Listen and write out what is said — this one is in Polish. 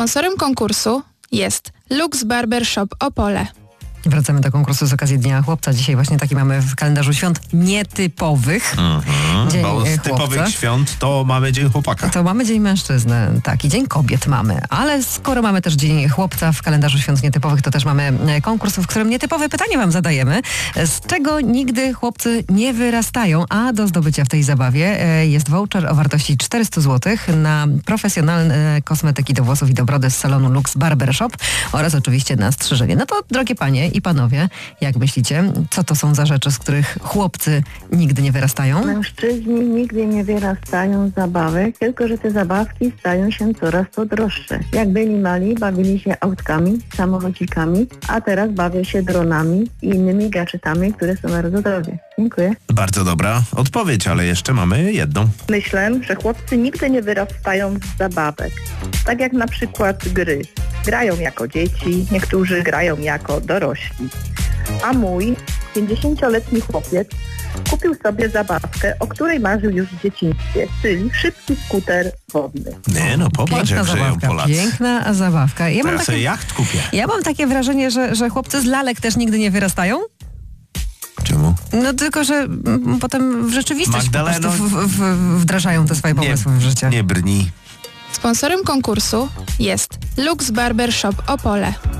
Sponsorem konkursu jest Lux Barber Shop Opole. Wracamy do konkursu z okazji Dnia Chłopca. Dzisiaj właśnie taki mamy w kalendarzu świąt nietypowych. Dzień bo z chłopca. typowych świąt to mamy Dzień Chłopaka. To mamy Dzień Mężczyzny, tak, i Dzień Kobiet mamy. Ale skoro mamy też Dzień Chłopca w kalendarzu świąt nietypowych, to też mamy konkurs, w którym nietypowe pytanie wam zadajemy. Z czego nigdy chłopcy nie wyrastają? A do zdobycia w tej zabawie jest voucher o wartości 400 zł na profesjonalne kosmetyki do włosów i do brody z salonu Lux Barber Shop oraz oczywiście na strzyżenie. No to, drogie panie i panowie, jak myślicie, co to są za rzeczy, z których chłopcy nigdy nie wyrastają? Mężczyźni nigdy nie wyrastają z zabawek, tylko że te zabawki stają się coraz to droższe. Jak byli mali, bawili się autkami, samochodzikami, a teraz bawią się dronami i innymi gadżetami, które są bardzo drogie. Dziękuję. Bardzo dobra odpowiedź, ale jeszcze mamy jedną. Myślę, że chłopcy nigdy nie wyrastają z zabawek. Tak jak na przykład gry. Grają jako dzieci, niektórzy grają jako dorośli. A mój 50-letni chłopiec kupił sobie zabawkę, o której marzył już w dzieciństwie, czyli szybki skuter wodny. Nie no, popatrz Piękna jak żyją zabawka, Polacy. piękna zabawka. Ja Teraz sobie jacht kupię. Ja mam takie wrażenie, że chłopcy z lalek też nigdy nie wyrastają. Czemu? No tylko, że potem w rzeczywistość Magdaleno, po prostu wdrażają te swoje pomysły w życie. Nie brnij. Sponsorem konkursu jest Lux Barber Shop Opole.